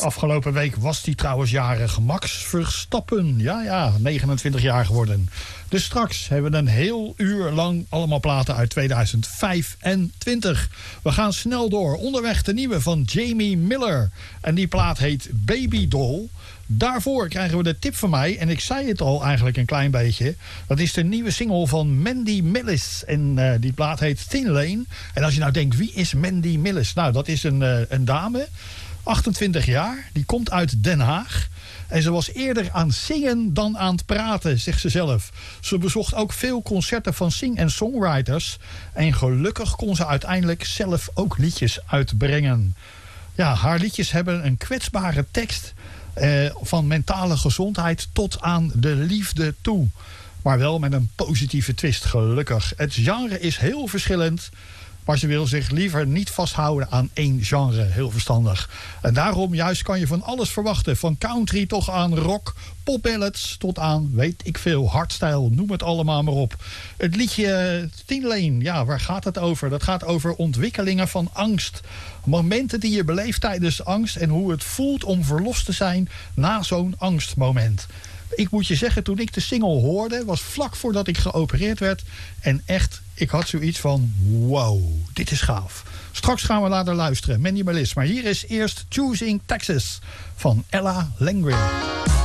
Afgelopen week was die trouwens jarig. Max Verstappen. Ja, 29 jaar geworden. Dus straks hebben we een heel uur lang allemaal platen uit 2025. We gaan snel door. Onderweg de nieuwe van Jamie Miller. En die plaat heet Baby Doll. Daarvoor krijgen we de tip van mij. En ik zei het al eigenlijk een klein beetje. Dat is de nieuwe single van Mandy Millis. En die plaat heet Thin Lane. En als je nou denkt, wie is Mandy Millis? Nou, dat is een dame. 28 jaar. Die komt uit Den Haag. En ze was eerder aan het zingen dan aan het praten, zegt ze zelf. Ze bezocht ook veel concerten van sing- en songwriters. En gelukkig kon ze uiteindelijk zelf ook liedjes uitbrengen. Ja, haar liedjes hebben een kwetsbare tekst. Van mentale gezondheid tot aan de liefde toe. Maar wel met een positieve twist, gelukkig. Het genre is heel verschillend. Maar ze wil zich liever niet vasthouden aan één genre. Heel verstandig. En daarom juist kan je van alles verwachten. Van country toch aan rock, popballads tot aan, weet ik veel, hardstyle. Noem het allemaal maar op. Het liedje Thin Lane, ja, waar gaat het over? Dat gaat over ontwikkelingen van angst. Momenten die je beleeft tijdens angst. En hoe het voelt om verlost te zijn na zo'n angstmoment. Ik moet je zeggen, toen ik de single hoorde, was vlak voordat ik geopereerd werd. En echt, ik had zoiets van, wow, dit is gaaf. Straks gaan we later luisteren, Mandy Millis. Maar hier is eerst Choosing Texas van Ella Langren.